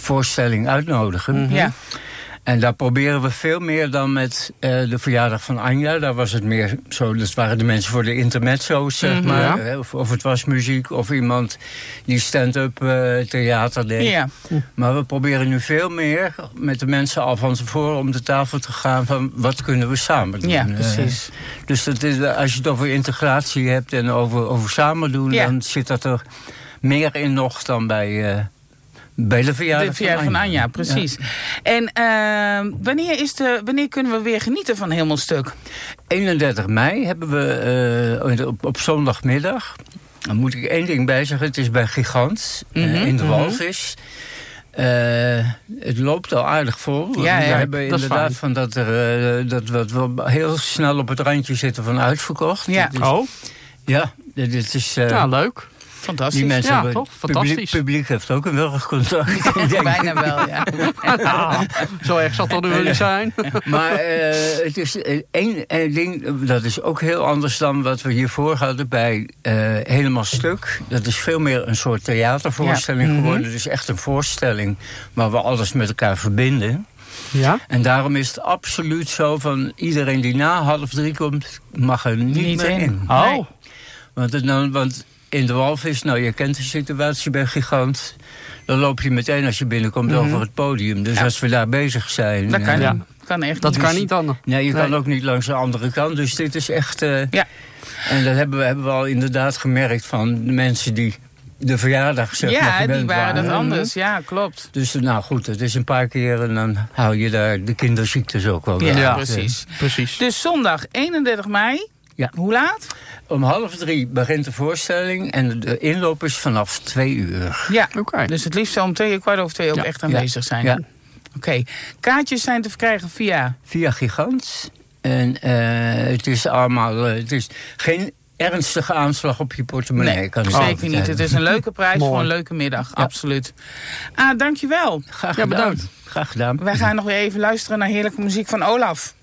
voorstelling uitnodigen. Mm-hmm. Ja. En daar proberen we veel meer dan met de verjaardag van Anja. Daar was het meer zo, dat waren de mensen voor de intermezzo's, zeg maar. Ja. Of het was muziek, of iemand die stand-up theater deed. Ja. Maar we proberen nu veel meer met de mensen al van tevoren om de tafel te gaan van wat kunnen we samen doen. Ja, precies. Dus dat is, als je het over integratie hebt en over samen doen, dan zit dat er meer in nog dan bij de verjaardag van Anja. Precies. Ja. En wanneer kunnen we weer genieten van Hemelstuk? 31 mei hebben we op zondagmiddag. Dan moet ik één ding bij zeggen. Het is bij Gigant in de Walvis. Het loopt al aardig vol. Ja, we hebben inderdaad van dat we heel snel op het randje zitten van uitverkocht. Ja. Ja, dit is leuk. Fantastisch. Die mensen ja, toch? Fantastisch. Publiek heeft ook een wurgcontract. Bijna wel, ja. Zo erg zal het nog niet zijn. Maar het is één ding, dat is ook heel anders dan wat we hiervoor hadden bij Helemaal Stuk. Dat is veel meer een soort theatervoorstelling geworden. Dus echt een voorstelling waar we alles met elkaar verbinden. Ja? En daarom is het absoluut zo van iedereen die na 2:30 komt, mag er niet meer in. Oh. Nee. Want in de Walvis, je kent de situatie bij Gigant. Dan loop je meteen als je binnenkomt over het podium. Dus als we daar bezig zijn... Dat kan echt dat kan niet dan. Nee, je kan ook niet langs de andere kant. Dus dit is echt... En dat hebben we al inderdaad gemerkt van de mensen die de verjaardag gewend waren. Ja, die waren dat anders. Ja, klopt. Dus goed, het is een paar keer en dan haal je daar de kinderziektes ook wel bij. Ja, precies. Dus zondag 31 mei. Ja. Hoe laat? Om 2:30 begint de voorstelling en de inloop is vanaf 2:00. Ja, dus het liefst om 2:15 ook echt aanwezig zijn. Ja. Oké. Kaartjes zijn te verkrijgen via Gigant. En het is allemaal... het is geen ernstige aanslag op je portemonnee. Nee, zeker niet. Het is een leuke prijs voor een leuke middag. Absoluut. Dankjewel. Graag gedaan. bedankt. Graag gedaan. Wij gaan nog weer even luisteren naar heerlijke muziek van Olaf.